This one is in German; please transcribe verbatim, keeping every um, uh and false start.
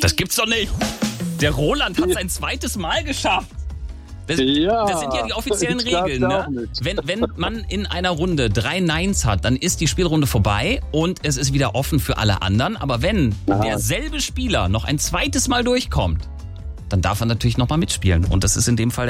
Das gibt's doch nicht. Der Roland hat sein zweites Mal geschafft. Das, Ja, das sind ja die offiziellen ich glaub's Regeln. auch Ne? nicht. Wenn, wenn man in einer Runde drei Neins hat, dann ist die Spielrunde vorbei und es ist wieder offen für alle anderen. Aber wenn Aha. derselbe Spieler noch ein zweites Mal durchkommt, dann darf er natürlich nochmal mitspielen. Und das ist in dem Fall